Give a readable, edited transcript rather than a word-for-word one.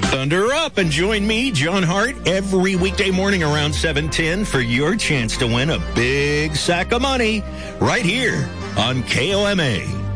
Thunder up and join me, John Hart, every weekday morning around 7:10 for your chance to win a big sack of money right here on KOMA.